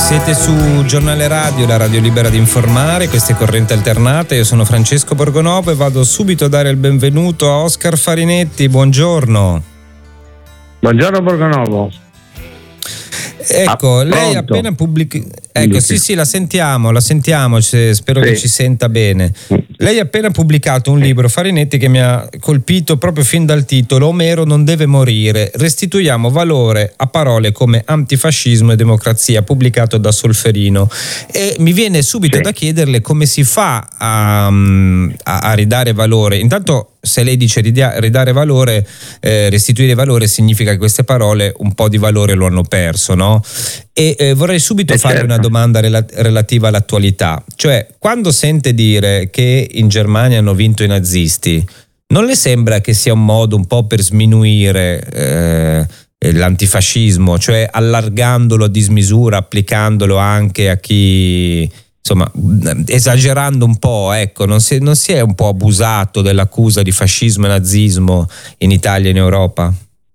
Siete su Giornale Radio, la radio libera di informare, queste Corrente Alternate. Io sono Francesco Borgonovo e vado subito a dare il benvenuto a Oscar Farinetti. Buongiorno. Buongiorno Borgonovo. Ecco, lei ha appena pubblicato. Ecco, sì, la sentiamo, spero che ci senta bene. Lei ha appena pubblicato un libro, Farinetti, che mi ha colpito proprio fin dal titolo: Omero non deve morire, restituiamo valore a parole come antifascismo e democrazia, pubblicato da Solferino. E mi viene subito da chiederle come si fa a ridare valore. Intanto, se lei dice ridare valore, restituire valore, significa che queste parole un po' di valore lo hanno perso, no? E vorrei subito fare una domanda relativa all'attualità. Cioè, quando sente dire che in Germania hanno vinto i nazisti, non le sembra che sia un modo un po' per sminuire l'antifascismo, cioè allargandolo a dismisura, applicandolo anche a chi, insomma, esagerando un po', ecco, non si è un po' abusato dell'accusa di fascismo e nazismo in Italia e in Europa?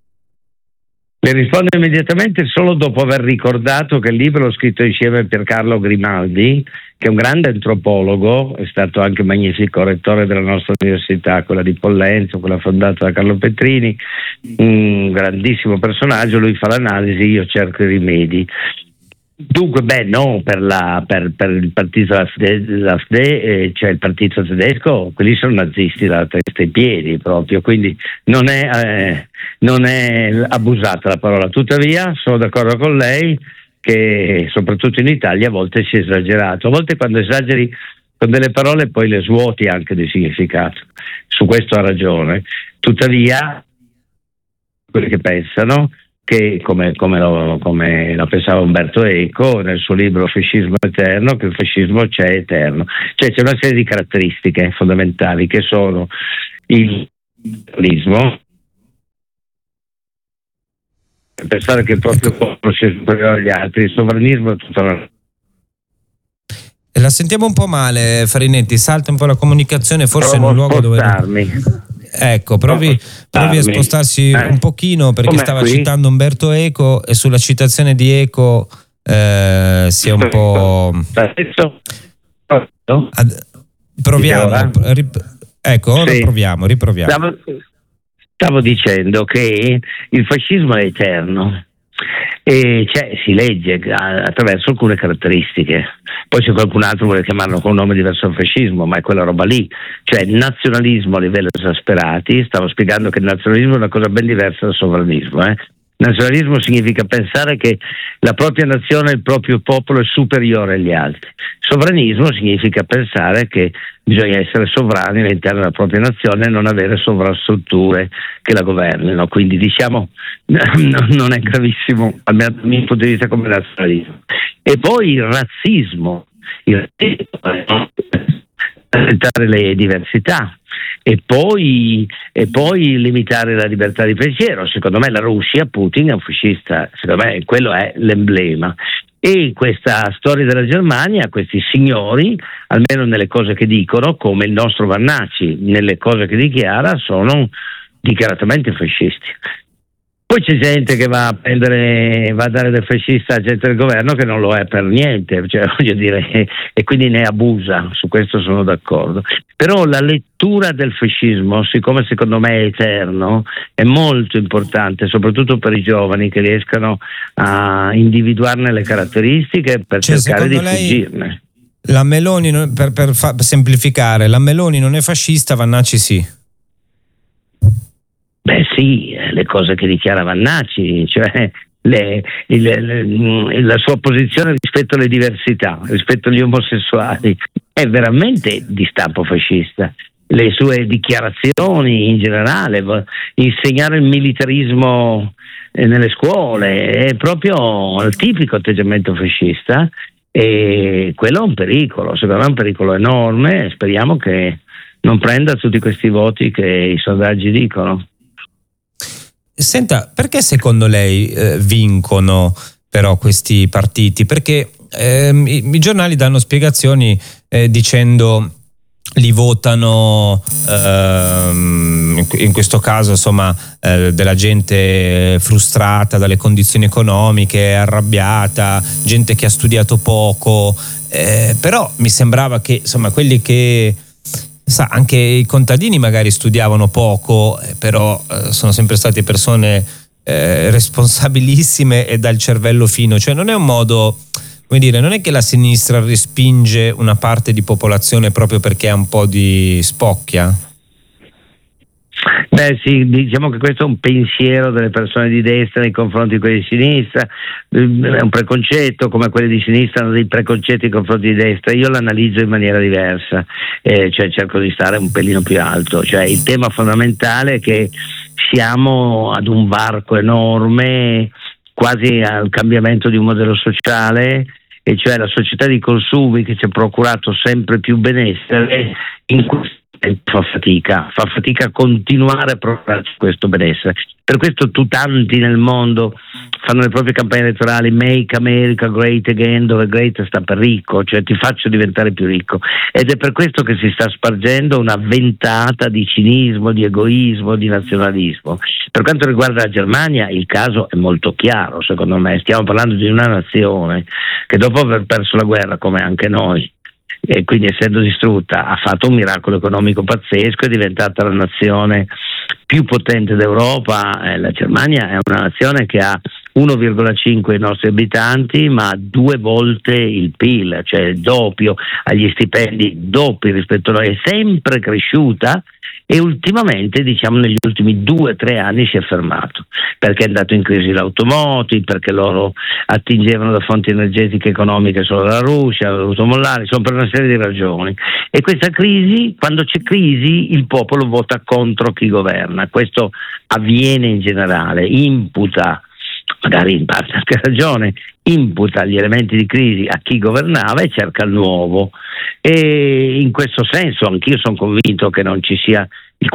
Le rispondo immediatamente solo dopo aver ricordato che il libro l'ho scritto insieme a Piercarlo Grimaldi, che è un grande antropologo, è stato anche magnifico rettore della nostra università, quella di Pollenzo, quella fondata da Carlo Petrini, un grandissimo personaggio. Lui fa l'analisi, io cerco i rimedi. Dunque, no, per il partito AfD, cioè il partito tedesco, quelli sono nazisti dalla testa ai piedi proprio, quindi non è abusata la parola. Tuttavia sono d'accordo con lei che soprattutto in Italia a volte si è esagerato, a volte quando esageri con delle parole poi le svuoti anche di significato. Su questo ha ragione. Tuttavia quelli che pensano che come la pensava Umberto Eco nel suo libro Fascismo Eterno, che il fascismo c'è eterno, cioè c'è una serie di caratteristiche fondamentali che sono il populismo, pensare che il proprio popolo sia superiore agli altri, il sovranismo e tutta la... La sentiamo un po' male, Farinetti, salta un po' la comunicazione, forse in un luogo dove... Ecco, provi a spostarsi un pochino, perché stava citando Umberto Eco e sulla citazione di Eco si è un po'... Proviamo. Ecco, ora riproviamo. Stavo dicendo che il fascismo è eterno e si legge attraverso alcune caratteristiche. Poi se qualcun altro vuole chiamarlo con un nome diverso al fascismo, ma è quella roba lì, cioè nazionalismo a livello esasperati. Stavo spiegando che il nazionalismo è una cosa ben diversa dal sovranismo. Nazionalismo significa pensare che la propria nazione, il proprio popolo è superiore agli altri. Sovranismo significa pensare che bisogna essere sovrani all'interno della propria nazione e non avere sovrastrutture che la governino. Quindi diciamo non è gravissimo, almeno dal mio punto di vista, come nazionalismo. E poi il razzismo rispettare le diversità e poi limitare la libertà di pensiero. Secondo me la Russia, Putin è un fascista, secondo me quello è l'emblema. E questa storia della Germania, questi signori, almeno nelle cose che dicono, come il nostro Vannacci, nelle cose che dichiara, sono dichiaratamente fascisti. Poi c'è gente che va a dare del fascista a gente del governo che non lo è per niente, cioè, voglio dire, e quindi ne abusa, su questo sono d'accordo. Però la lettura del fascismo, siccome secondo me è eterno, è molto importante, soprattutto per i giovani che riescano a individuarne le caratteristiche per cercare di fuggirne. La Meloni, per semplificare, la Meloni non è fascista, Vannacci sì. Beh sì, le cose che dichiara Vannacci, cioè la sua posizione rispetto alle diversità, rispetto agli omosessuali, è veramente di stampo fascista. Le sue dichiarazioni in generale, insegnare il militarismo nelle scuole, è proprio il tipico atteggiamento fascista, e quello è un pericolo, secondo me è un pericolo enorme. Speriamo che non prenda tutti questi voti che i sondaggi dicono. Senta, perché secondo lei vincono però questi partiti? Perché i giornali danno spiegazioni dicendo li votano in questo caso insomma della gente frustrata dalle condizioni economiche, arrabbiata, gente che ha studiato poco, però mi sembrava che insomma quelli che anche i contadini magari studiavano poco, però sono sempre state persone responsabilissime e dal cervello fino, cioè non è un modo, come dire, non è che la sinistra respinge una parte di popolazione proprio perché ha un po' di spocchia? Beh sì, diciamo che questo è un pensiero delle persone di destra nei confronti di quelli di sinistra, è un preconcetto, come quelli di sinistra hanno dei preconcetti nei confronti di destra. Io l'analizzo in maniera diversa, cioè cerco di stare un pelino più alto, cioè il tema fondamentale è che siamo ad un varco enorme, quasi al cambiamento di un modello sociale, e cioè la società di consumi che ci ha procurato sempre più benessere in questo fa fatica a continuare a procurarci questo benessere. Per questo tanti nel mondo fanno le proprie campagne elettorali Make America Great Again, dove great sta per ricco, cioè ti faccio diventare più ricco, ed è per questo che si sta spargendo una ventata di cinismo, di egoismo, di nazionalismo. Per quanto riguarda la Germania il caso è molto chiaro, secondo me. Stiamo parlando di una nazione che dopo aver perso la guerra, come anche noi, e quindi essendo distrutta, ha fatto un miracolo economico pazzesco, è diventata la nazione più potente d'Europa. La Germania è una nazione che ha 1,5 i nostri abitanti, ma 2 volte il PIL, cioè il doppio, agli stipendi doppi rispetto a noi, è sempre cresciuta. E ultimamente, diciamo negli ultimi 2-3 anni, si è fermato perché è andato in crisi l'automotive, perché loro attingevano da fonti energetiche economiche solo dalla Russia, hanno dovuto mollare, insomma, per una serie di ragioni. E questa crisi, quando c'è crisi, il popolo vota contro chi governa. Questo avviene in generale, imputa, magari in parte anche ragione, imputa gli elementi di crisi a chi governava e cerca il nuovo. E in questo senso anch'io sono convinto che non ci sia il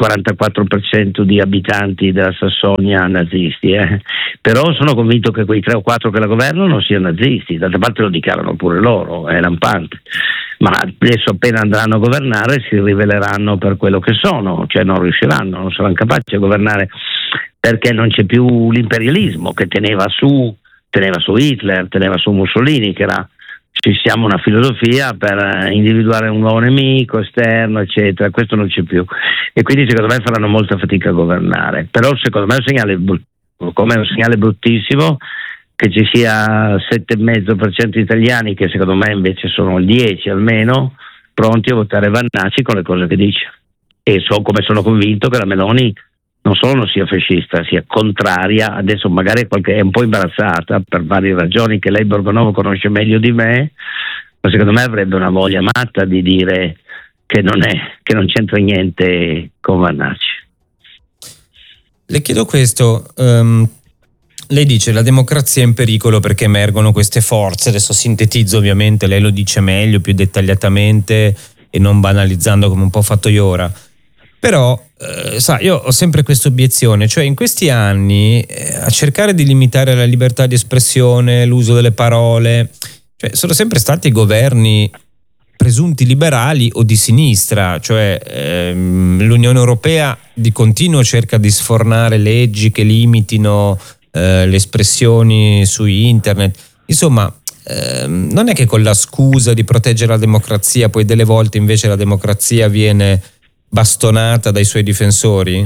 44% di abitanti della Sassonia nazisti, però sono convinto che quei 3 o 4 che la governano non siano nazisti. D'altra parte lo dichiarano pure loro, è lampante. Ma adesso appena andranno a governare si riveleranno per quello che sono, cioè non riusciranno, non saranno capaci a governare, perché non c'è più l'imperialismo che teneva su Hitler, teneva su Mussolini, che era, ci siamo una filosofia per individuare un nuovo nemico esterno, eccetera. Questo non c'è più, e quindi secondo me faranno molta fatica a governare. Però secondo me è un segnale bruttissimo che ci sia 7,5% di italiani, che secondo me invece sono il 10 almeno, pronti a votare Vannacci con le cose che dice. E come sono convinto che la Meloni non solo non sia fascista, sia contraria. Adesso magari è un po' imbarazzata per varie ragioni che lei, Borgonovo, conosce meglio di me, ma secondo me avrebbe una voglia matta di dire che non c'entra niente con Vannacci. Le chiedo questo, lei dice la democrazia è in pericolo perché emergono queste forze, adesso sintetizzo ovviamente, lei lo dice meglio, più dettagliatamente e non banalizzando come un po' ho fatto io ora. Però, io ho sempre questa obiezione, cioè in questi anni a cercare di limitare la libertà di espressione, l'uso delle parole, cioè sono sempre stati governi presunti liberali o di sinistra, cioè l'Unione Europea di continuo cerca di sfornare leggi che limitino le espressioni su internet. Insomma, non è che con la scusa di proteggere la democrazia poi delle volte invece la democrazia viene bastonata dai suoi difensori?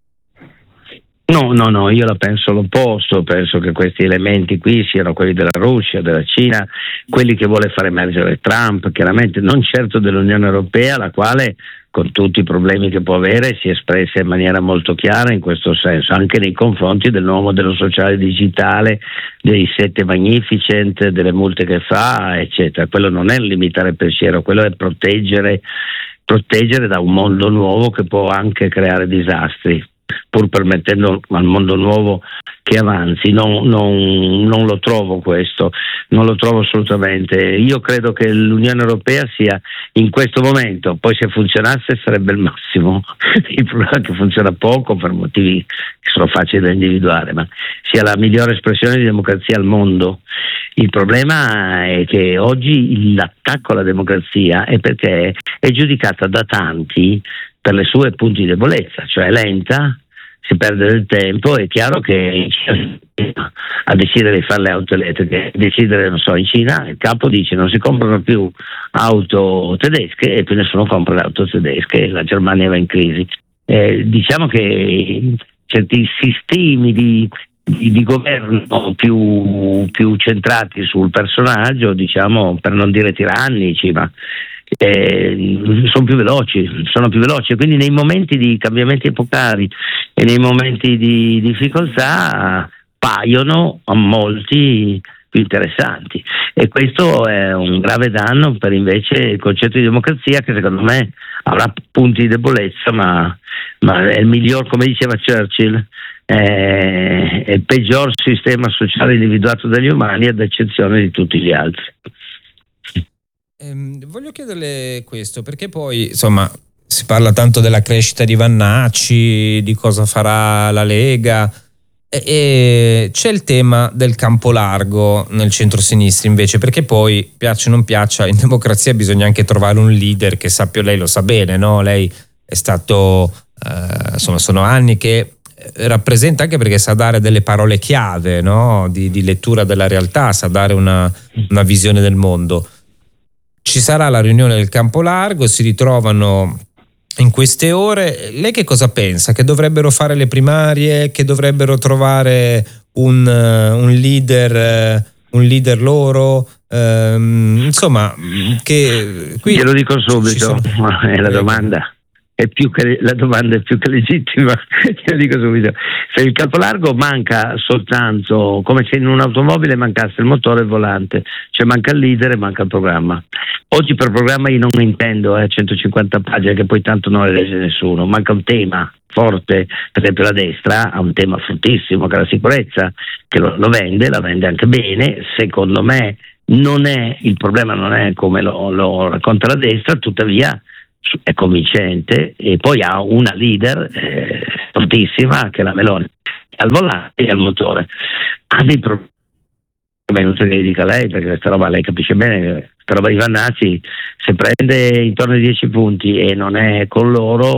No, io la penso l'opposto. Penso che questi elementi qui siano quelli della Russia, della Cina, quelli che vuole far emergere Trump, chiaramente non certo dell'Unione Europea, la quale con tutti i problemi che può avere si è espressa in maniera molto chiara in questo senso, anche nei confronti del nuovo modello sociale digitale, dei 7 Magnificent, delle multe che fa, eccetera. Quello non è limitare il pensiero, quello è proteggere da un mondo nuovo che può anche creare disastri. pur permettendo al mondo nuovo che avanzi. Non lo trovo questo, non lo trovo assolutamente. Io credo che l'Unione Europea sia in questo momento, poi se funzionasse sarebbe il massimo, il problema è che funziona poco per motivi che sono facili da individuare, ma sia la migliore espressione di democrazia al mondo. Il problema è che oggi l'attacco alla democrazia è perché è giudicata da tanti per le sue punti di debolezza, cioè lenta, si perde del tempo. È chiaro che a decidere di fare le auto elettriche, decidere, non so, in Cina il capo dice non si comprano più auto tedesche e più nessuno compra le auto tedesche, la Germania va in crisi. Diciamo che certi sistemi di governo più centrati sul personaggio, diciamo, per non dire tirannici, ma sono più veloci, quindi nei momenti di cambiamenti epocali e nei momenti di difficoltà paiono a molti più interessanti, e questo è un grave danno per invece il concetto di democrazia, che secondo me avrà punti di debolezza, ma è il miglior, come diceva Churchill, è il peggior sistema sociale individuato dagli umani ad eccezione di tutti gli altri. Voglio chiederle questo, perché poi insomma si parla tanto della crescita di Vannacci, di cosa farà la Lega, e c'è il tema del campo largo nel centro-sinistra invece, perché poi, piaccia o non piaccia, in democrazia bisogna anche trovare un leader che sappia, lei lo sa bene, no? Lei è stato, insomma, sono anni che rappresenta, anche perché sa dare delle parole chiave, no? di lettura della realtà, sa dare una visione del mondo. Ci sarà la riunione del campo largo, si ritrovano in queste ore. Lei che cosa pensa? Che dovrebbero fare le primarie, che dovrebbero trovare un leader loro? Insomma, che qui glielo dico subito, è la domanda. La domanda è più che legittima. Io dico subito, se il campo largo manca soltanto, come se in un'automobile mancasse il motore e il volante, cioè manca il leader e manca il programma. Oggi per programma io non intendo 150 pagine che poi tanto non le legge nessuno, manca un tema forte. Per esempio la destra ha un tema fortissimo che è la sicurezza, che la vende anche bene. Secondo me il problema non è come lo racconta la destra, tuttavia è convincente, e poi ha una leader fortissima che è la Meloni, al volante e al motore. Ha dei problemi, è inutile che dica lei, perché questa roba lei capisce bene, questa roba di Vannacci, se prende intorno ai 10 punti e non è con loro